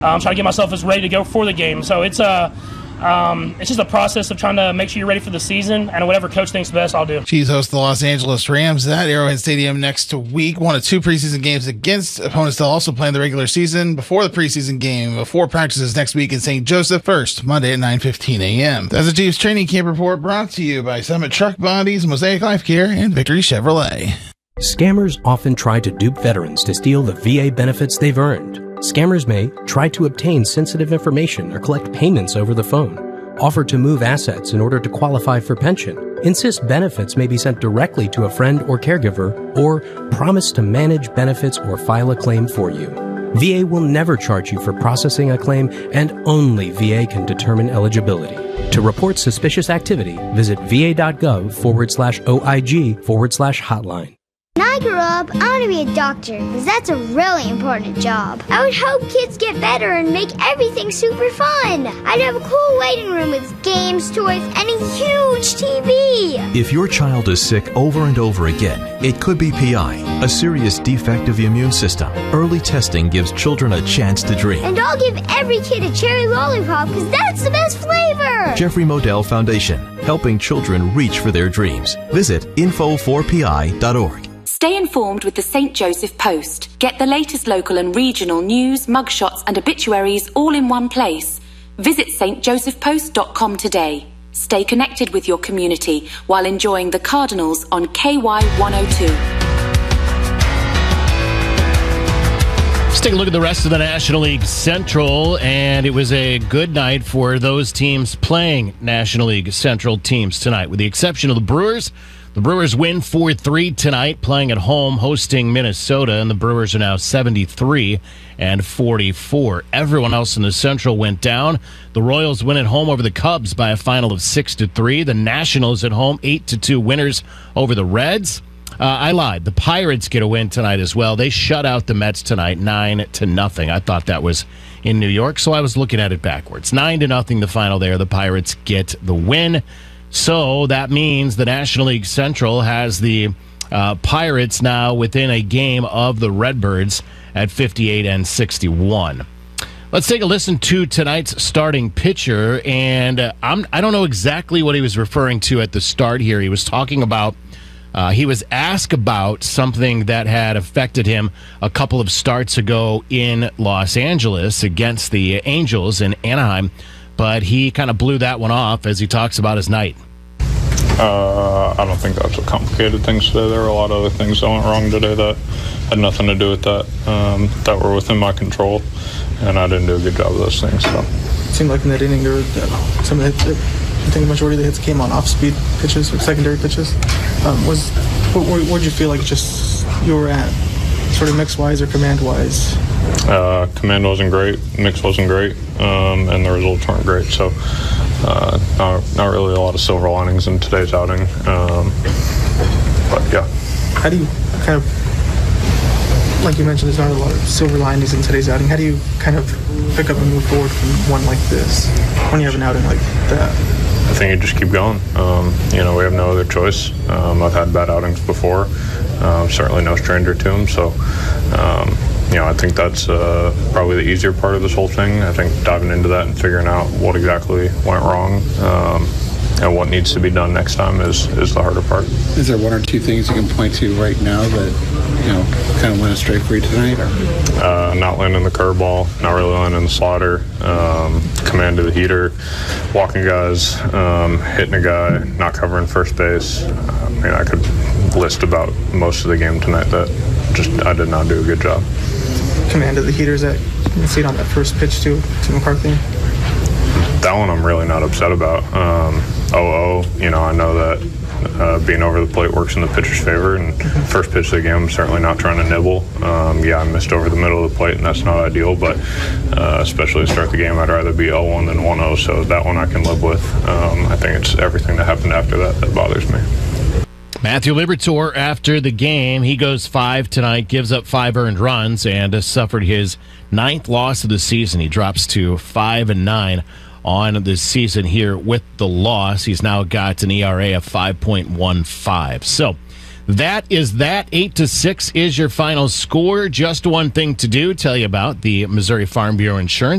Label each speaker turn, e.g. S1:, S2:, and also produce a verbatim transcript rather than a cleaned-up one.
S1: I'm trying to get myself as ready to go for the game. So it's a, um, it's just a process of trying to make sure you're ready for the season, and whatever coach thinks best, I'll do.
S2: Chiefs host the Los Angeles Rams at Arrowhead Stadium next week. One of two preseason games against opponents they'll also play in the regular season before the preseason game. Before practices next week in Saint Joseph, first Monday at nine fifteen a.m. That's the Chiefs training camp report brought to you by Summit Truck Bodies, Mosaic Life Care, and Victory Chevrolet.
S3: Scammers often try to dupe veterans to steal the V A benefits they've earned. Scammers may try to obtain sensitive information or collect payments over the phone, offer to move assets in order to qualify for pension, insist benefits may be sent directly to a friend or caregiver, or promise to manage benefits or file a claim for you. V A will never charge you for processing a claim, and only V A can determine eligibility. To report suspicious activity, visit va.gov forward slash OIG forward slash hotline.
S4: When I grow up, I want to be a doctor, because that's a really important job. I would hope kids get better and make everything super fun. I'd have a cool waiting room with games, toys, and a huge T V.
S5: If your child is sick over and over again, it could be P I, a serious defect of the immune system. Early testing gives children a chance to dream.
S4: And I'll give every kid a cherry lollipop, because that's the best flavor.
S5: Jeffrey Modell Foundation, helping children reach for their dreams. Visit info four p i dot org.
S6: Stay informed with the Saint Joseph Post. Get the latest local and regional news, mugshots and obituaries all in one place. Visit s t joseph post dot com today. Stay connected with your community while enjoying the Cardinals on K Y one oh two.
S7: Let's take a look at the rest of the National League Central, and it was a good night for those teams playing National League Central teams tonight, with the exception of the Brewers. The Brewers win four three tonight, playing at home, hosting Minnesota, and the Brewers are now seventy-three and forty-four. Everyone else in the Central went down. The Royals win at home over the Cubs by a final of six to three. The Nationals at home, eight to two winners over the Reds. Uh, I lied. The Pirates get a win tonight as well. They shut out the Mets tonight, nine to nothing. I thought that was in New York, so I was looking at it backwards. Nine to nothing, the final there. The Pirates get the win. So that means the National League Central has the uh, Pirates now within a game of the Redbirds at fifty-eight and sixty-one. Let's take a listen to tonight's starting pitcher, and uh, I'm, I don't know exactly what he was referring to at the start here. He was talking about, uh, he was asked about something that had affected him a couple of starts ago in Los Angeles against the Angels in Anaheim. But he kind of blew that one off as he talks about his night.
S8: Uh, I don't think that's a complicated thing today. There were a lot of other things that went wrong today that had nothing to do with that, um, that were within my control, and I didn't do a good job of those things. So.
S9: It seemed like in that inning there were uh, some of the hits, I think the majority of the hits came on off-speed pitches, or secondary pitches. Um, was where did you feel like just you were at, sort of mix-wise or command-wise?
S8: Uh, command wasn't great, mix wasn't great, um, and the results weren't great. So, uh, not, not really a lot of silver linings in today's outing. Um, but yeah.
S9: How do you kind of, like you mentioned, there's not a lot of silver linings in today's outing. How do you kind of pick up and move forward from one like this when you have an outing like that?
S8: I think you just keep going. Um, you know, we have no other choice. Um, I've had bad outings before. Uh, certainly no stranger to them. So, um, you know, I think that's uh, probably the easier part of this whole thing. I think diving into that and figuring out what exactly went wrong um, and what needs to be done next time is, is the harder part.
S10: Is there one or two things you can point to right now that, you know, kind of went astray for you tonight? Or?
S8: Uh, not landing the curveball, not really landing the slider, um, command of the heater, walking guys, um, hitting a guy, not covering first base. I mean, I could list about most of the game tonight that just I did not do a good job.
S9: Command of the heaters that you can see it on that first pitch to, to McCarthy?
S8: That one I'm really not upset about. Um, oh, oh, you know, I know that uh, being over the plate works in the pitcher's favor, and first pitch of the game, I'm certainly not trying to nibble. Um, yeah, I missed over the middle of the plate, and that's not ideal, but uh, especially to start the game, I'd rather be oh one than one oh, so that one I can live with. Um, I think it's everything that happened after that that bothers me.
S7: Matthew Liberatore, after the game, he goes five tonight, gives up five earned runs, and has suffered his ninth loss of the season. He drops to five and nine on the season here with the loss. He's now got an E R A of five point one five. So That is that. Eight to six is your final score. Just one thing to do. Tell you about the Missouri Farm Bureau Insurance.